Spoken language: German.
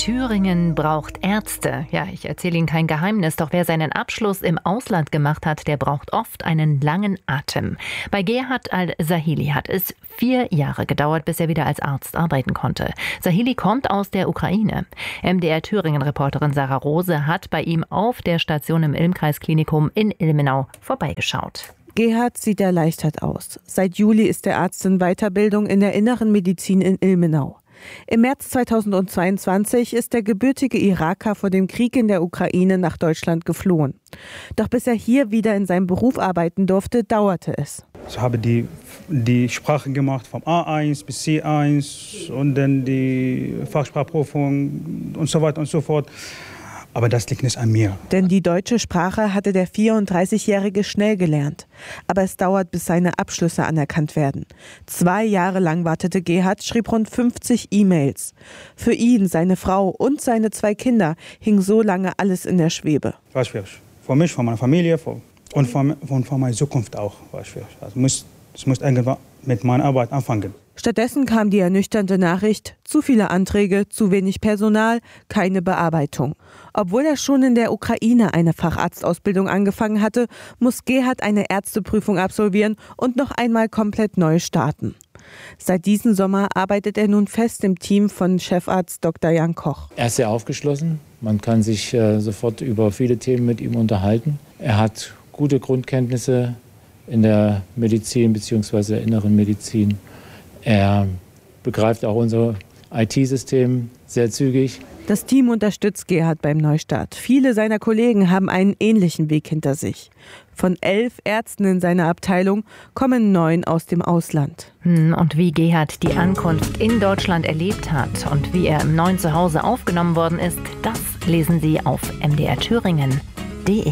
Thüringen braucht Ärzte. Ja, ich erzähle Ihnen kein Geheimnis, doch wer seinen Abschluss im Ausland gemacht hat, der braucht oft einen langen Atem. Bei Gerhard Al-Sahili hat es 4 Jahre gedauert, bis er wieder als Arzt arbeiten konnte. Sahili kommt aus der Ukraine. MDR-Thüringen-Reporterin Sarah Rose hat bei ihm auf der Station im Ilm-Kreis-Klinikum in Ilmenau vorbeigeschaut. Gerhard sieht erleichtert aus. Seit Juli ist der Arzt in Weiterbildung in der Inneren Medizin in Ilmenau. Im März 2022 ist der gebürtige Iraker vor dem Krieg in der Ukraine nach Deutschland geflohen. Doch bis er hier wieder in seinem Beruf arbeiten durfte, dauerte es. Ich habe die Sprache gemacht vom A1 bis C1 und dann die Fachsprachprüfung und so weiter und so fort. Aber das liegt nicht an mir. Denn die deutsche Sprache hatte der 34-Jährige schnell gelernt. Aber es dauert, bis seine Abschlüsse anerkannt werden. 2 Jahre lang wartete Gerhard, schrieb rund 50 E-Mails. Für ihn, seine Frau und seine 2 Kinder hing so lange alles in der Schwebe. War schwierig. Für mich, für meine Familie und für meine Zukunft auch war schwierig. Also ich muss irgendwann mit meiner Arbeit anfangen. Stattdessen kam die ernüchternde Nachricht: zu viele Anträge, zu wenig Personal, keine Bearbeitung. Obwohl er schon in der Ukraine eine Facharztausbildung angefangen hatte, muss Gerhard eine Ärzteprüfung absolvieren und noch einmal komplett neu starten. Seit diesem Sommer arbeitet er nun fest im Team von Chefarzt Dr. Jan Koch. Er ist sehr aufgeschlossen. Man kann sich sofort über viele Themen mit ihm unterhalten. Er hat gute Grundkenntnisse in der Medizin bzw. der inneren Medizin. Er begreift auch unser IT-System sehr zügig. Das Team unterstützt Gerhard beim Neustart. Viele seiner Kollegen haben einen ähnlichen Weg hinter sich. Von 11 Ärzten in seiner Abteilung kommen 9 aus dem Ausland. Und wie Gerhard die Ankunft in Deutschland erlebt hat und wie er im neuen Zuhause aufgenommen worden ist, das lesen Sie auf mdrthüringen.de.